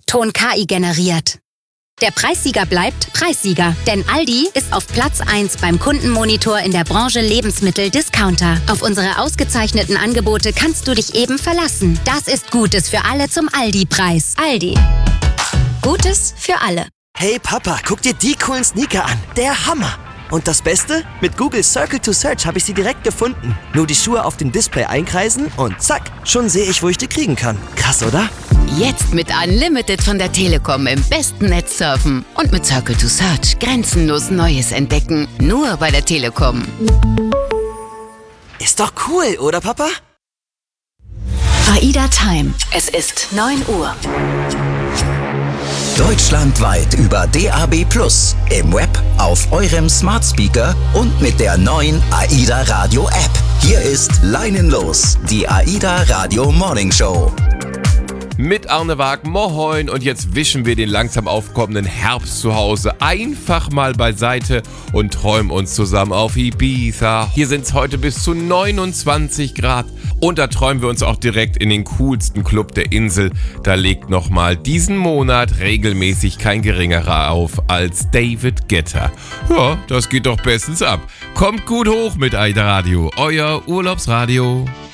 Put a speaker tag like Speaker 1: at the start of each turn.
Speaker 1: Ton KI generiert. Der Preissieger bleibt Preissieger, denn Aldi ist auf Platz 1 beim Kundenmonitor in der Branche Lebensmittel-Discounter. Auf unsere ausgezeichneten Angebote kannst du dich eben verlassen. Das ist Gutes für alle zum Aldi-Preis. Aldi. Gutes für alle.
Speaker 2: Hey Papa, guck dir die coolen Sneaker an. Der Hammer! Und das Beste? Mit Google Circle to Search habe ich sie direkt gefunden. Nur die Schuhe auf dem Display einkreisen und zack, schon sehe ich, wo ich die kriegen kann. Krass, oder?
Speaker 3: Jetzt mit Unlimited von der Telekom im besten Netz surfen und mit Circle to Search grenzenlos Neues entdecken. Nur bei der Telekom.
Speaker 2: Ist doch cool, oder Papa?
Speaker 1: AIDA Time. Es ist 9 Uhr.
Speaker 4: Deutschlandweit über DAB+, im Web, auf eurem Smart Speaker und mit der neuen AIDA Radio App. Hier ist Leinenlos, die AIDA Radio Morning Show.
Speaker 5: Mit Arne Waag, moin, und jetzt wischen wir den langsam aufkommenden Herbst zu Hause einfach mal beiseite und träumen uns zusammen auf Ibiza. Hier sind es heute bis zu 29 Grad und da träumen wir uns auch direkt in den coolsten Club der Insel. Da legt nochmal diesen Monat regelmäßig kein geringerer auf als David Guetta. Ja, das geht doch bestens ab. Kommt gut hoch mit AIDA Radio, euer Urlaubsradio.